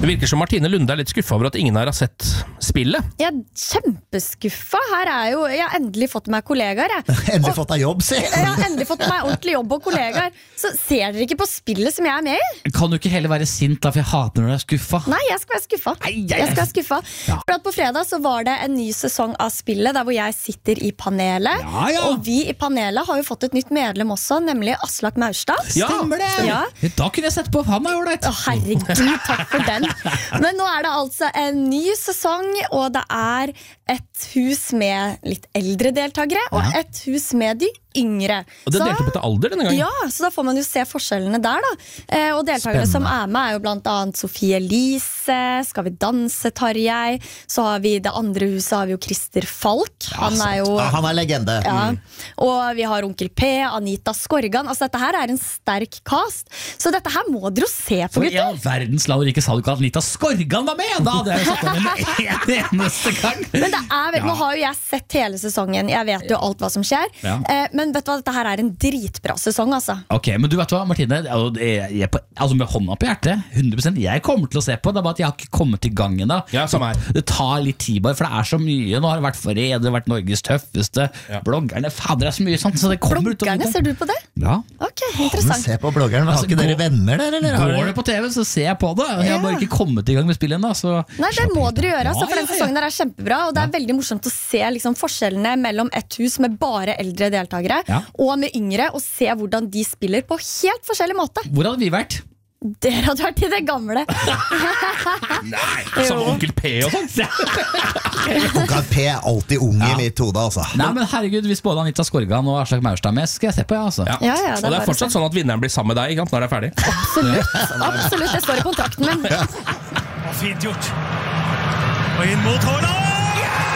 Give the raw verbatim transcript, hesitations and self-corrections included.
Det virker som Martine Lunde er litt skuffa over at ingen her har sett spillet. Jeg er kjempeskuffa. Her er jo, jeg har endelig fått meg kollegaer. Jeg. Endelig fått deg jobb, si! Jeg har endelig fått meg ordentlig jobb og kollegaer. Så ser dere ikke på spillet som jeg er med i? Kan du ikke heller være sint da, for jeg hater når du er skuffa? Nei, jeg skal være skuffa. Ai, ai, ai. Jeg skal være skuffa. Ja. For at på fredag så var det en ny sesong av spillet der hvor jeg sitter i panelet. Ja, ja. Og vi i panelet har jo fått et nytt medlem også, nemlig Aslak Maurstad. Ja, Stemmer det! Ja. Da kunne jeg sett på, han er ålreit. Å, herregud, takk for den. Men nå er det altså en ny sesong, og det er et hus med litt eldre deltakere, og Ja. et hus med de yngre. Og det Så- delte opp etter alder denne gangen. Ja, så da får man jo se forskjellene der da. Eh, og deltakere som er med er jo blant annet Sofie Elise, Skal vi danse Tarjei, så har vi det andre huset har vi jo Christer Falk. Han er jo... Ja, han er legende. Ja. Og vi har Onkel P, Anita Skorgan. Altså dette her er en sterk cast. Så dette her må dere jo se på, For i gutter. all verdens land og ikke sa du ikke at Anita Skorgan var med. Da hadde jeg jo satt av med en eneste gang. Men det er vel, Ja. nå har jo jeg sett hele sesongen. Jeg vet jo alt hva som skjer. Ja. eh, Men vet du hva, dette her er en dritbra sesong, altså. Ok, men du vet hva, Martine, altså, jeg, jeg, på- altså med hånda på hjertet, hundre prosent, jeg kommer til å se på, det er bare at jeg har ikke kommet i gang ennå. Ja, samme her. Det tar litt tid bare, for det er så mye. Nå har det vært Forræder, det har vært Norges tøffeste, Ja. bloggerne, fader, det er så mye sånt, så det kommer ut. Bloggerne, ser du på det? Ja. Ok, Men interessant. se på bloggeren, har Altså, ikke dere gå- venner der, eller? Har Går dere- det på T V, så ser jeg på det. Jeg har bare Ja. ikke kommet i gang med spillet ennå, så Nei, det må dere gjøre, altså, for Ja, den ja, ja. sesongen der er kjempebra. Og det er veldig morsomt å se liksom, forskjellene mellom et hus med bare eldre deltakere Ja. og med yngre, og se hvordan de spiller på helt forskjellig måte. hvor hadde vi vært? Dere hadde vært i det gamle. Nei, som Jo. Onkel P og sånn. Onkel P er alltid ung i mitt hode, altså. Nei, men herregud, hvis både Anita Skorgan og Aslak Maurstad er med, skal jeg se på, ja, altså. Ja. Ja, ja, det er og det bare er fortsatt å sånn at vinneren blir sammen med deg, ikke sant, når det er ferdig. Absolutt, det står i kontrakten min. Og fint gjort. Og inn mot Haaland!